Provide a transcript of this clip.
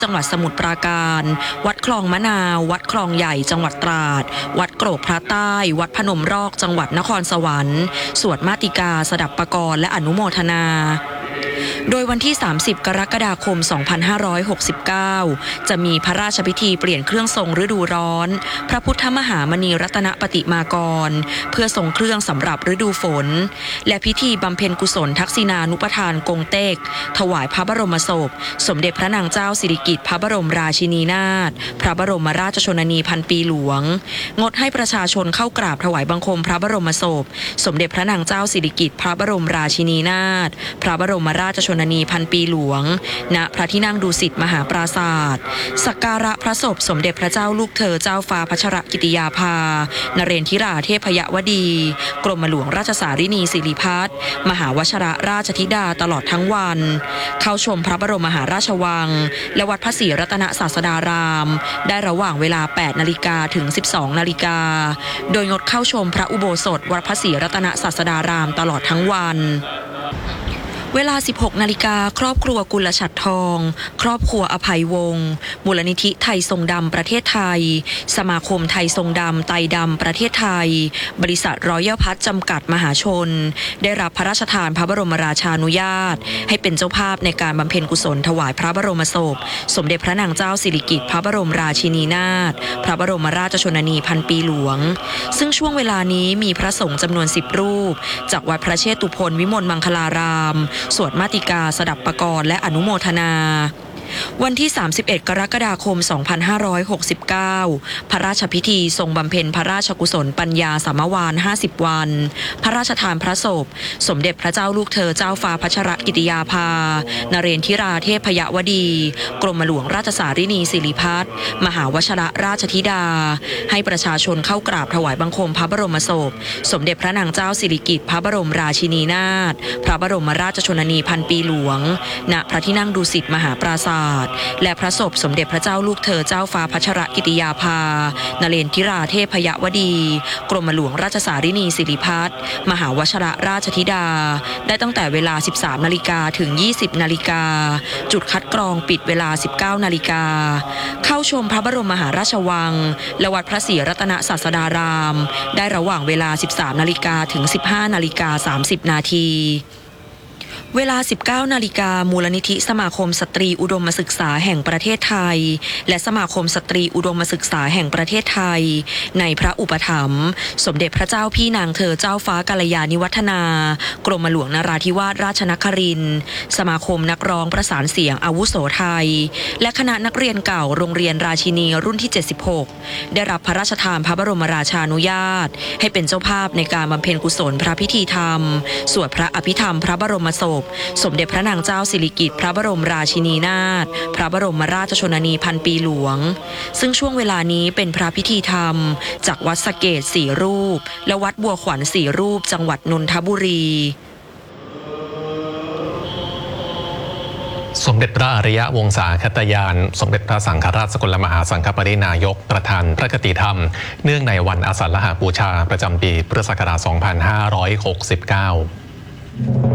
จังหวัดสมุทรปราการวัดคลองมะนาววัดคลองใหญ่จังหวัดตราดวัดโกรกพระใต้วัดพนมรอกจังหวัดนครสวรรค์สวดมาติกาสดับปกรณ์และอนุโมทนาโดยวันที่30กรกฎาคม2569จะมีพระราชพิธีเปลี่ยนเครื่องทรงฤดูร้อนพระพุทธมหามณีรัตนปฏิมากรเพื่อทรงเครื่องสำหรับฤดูฝนและพิธีบำเพ็ญกุศลทักษิณานุปทานกงเต็กถวายพระบรมศพสมเด็จพระนางเจ้าสิริกิติ์พระบรมราชินีนาถพระบรมราชชนนีพันปีหลวงงดให้ประชาชนเข้ากราบถวายบังคมพระบรมศพสมเด็จพระนางเจ้าสิริกิติ์พระบรมราชินีนาถพระบรมราชชนนีพันปีหลวงณพระที่นั่งดุสิตมหาปราศาสตร์สักการะพระศพสมเด็จพระเจ้าลูกเธอเจ้าฟ้าพัชรกิติยาภานเรนทิราเทพยวดีกรมหลวงราชสารินีสิริพัฒน์มหาวชรราชธิดาตลอดทั้งวันเข้าชมพระบรมมหาราชวังและวัดพระศรีรัตนศาสดารามได้ระหว่างเวลา 8 นาฬิกาถึง 12 นาฬิกาโดยงดเข้าชมพระอุโบสถวัดพระศรีรัตนศาสดารามตลอดทั้งวันเวลา 16 นาฬิกาครอบครัวกุลฉัตรทองครอบครัวอภัยวงศ์มูลนิธิไทยทรงดำประเทศไทยสมาคมไทยทรงดำไตดำประเทศไทยบริษัทรอยัลพัฒน์จำกัดมหาชนได้รับพระราชทานพระบรมราชานุญาตให้เป็นเจ้าภาพในการบำเพ็ญกุศลถวายพระบรมศพสมเด็จพระนางเจ้าสิริกิติ์พระบรมราชินีนาถพระบรมราชชนนีพันปีหลวงซึ่งช่วงเวลานี้มีพระสงฆ์จำนวน10 รูปจากวัดพระเชตุพนวิมลมังคลารามสวดมาติกาสดับปกรณ์และอนุโมทนาวันที่31กรกฎาคม2569พระราชพิธีทรงบำเพ็ญพระราชกุศลปัญญาสามวาล50 วันพระราชทานพระศพสมเด็จพระเจ้าลูกเธอเจ้าฟ้าพัชรกิติยาภานเรนทิราเทพยวดีกรมหลวงราชสารินีสิริพัฒน์มหาวชรราชธิดาให้ประชาชนเข้ากราบถวายบังคมพระบรมศพสมเด็จพระนางเจ้าสิริกิติ์พระบรมราชินีนาถพระบรมราชชนนีพันปีหลวงณพระที่นั่งดุสิตมหาปราศาสตร์และพระศพสมเด็จพระเจ้าลูกเธอเจ้าฟ้าพัชรกิติยาภานเรนทิราเทพยวดีกรมหลวงราชสารินีสิริพัฒน์มหาวชรราชธิดาได้ตั้งแต่เวลา 13 นาฬิกาถึง 20 นาฬิกาจุดคัดกรองปิดเวลา 19 นาฬิกาเข้าชมพระบรมมหาราชวังและวัดพระศรีรัตนศาสดารามได้ระหว่างเวลา 13 นาฬิกาถึง 15 นาฬิกา 30 นาทีเวลา 19 นาฬิกามูลนิธิสมาคมสตรีอุดมศึกษาแห่งประเทศไทยและสมาคมสตรีอุดมศึกษาแห่งประเทศไทยในพระอุปถัมภ์สมเด็จพระเจ้าพี่นางเธอเจ้าฟ้ากัลยาณิวัฒนากรมหลวงนราธิวาสราชนครินทร์สมาคมนักร้องประสานเสียงอาวุโสไทยและคณะนักเรียนเก่าโรงเรียนราชินีรุ่นที่ 76ได้รับพระราชทานพระบรมราชานุญาตให้เป็นเจ้าภาพในการบำเพ็ญกุศลพระพิธีธรรมสวดพระอภิธรรมพระบรมศพสมเด็จพระนางเจ้าสิริกิติ์พระบรมราชินีนาถพระบรมราชชนนีพันปีหลวงซึ่งช่วงเวลานี้เป็นพระพิธีธรรมจากวัดสะเกษ4 รูปและวัดบัวขวัญ4 รูปจังหวัดนนทบุรีสมเด็จพระอริยวงศาคตยานสมเด็จพระสังฆราชสกลมหาสังฆปรินายกประธานพระคติธรรมเนื่องในวันอาสาฬหบูชาประจำปีพุทธศักราช 2569